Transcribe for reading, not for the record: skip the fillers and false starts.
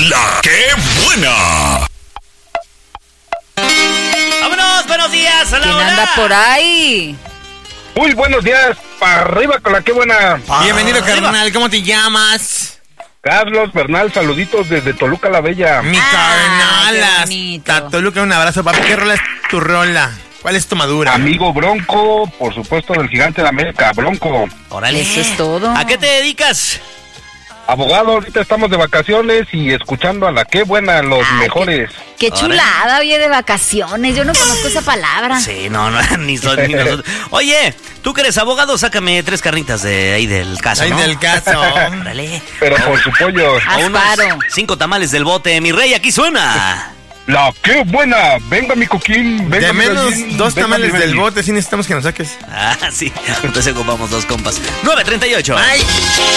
La ¡Qué buena! ¡Vámonos! ¡Buenos días! ¡Hola, ¿Quién hola! anda por ahí? Muy buenos días, para arriba con la que buena. Bienvenido, carnal, ¿cómo te llamas? Carlos Bernal, saluditos desde Toluca la Bella. Mi qué carnal, bonito. hasta Toluca, un abrazo, papi. ¿Qué rola es tu rola? ¿Cuál es tu madura? Amigo Bronco, por supuesto del Gigante de América, Bronco. ¡Órale! Eso es todo. ¿A qué te dedicas? Abogado, ahorita estamos de vacaciones y escuchando a la que buena, los mejores. Qué Órale. chulada, oye, de vacaciones. Yo no conozco esa palabra. Sí, no, ni nosotros. Oye, tú que eres abogado, sácame 3 carnitas de ahí del caso, Ahí ¿no? del caso. Órale. Pero por su pollo, O unos Asparo. 5 tamales del bote. Mi rey, aquí suena. la que buena. Venga mi coquín, venga De mi menos gallín, 2 venga, tamales mi del belly. bote, sí necesitamos que nos saques. Ah, sí. Entonces ocupamos 2 compas. 9:38. ¡Ay!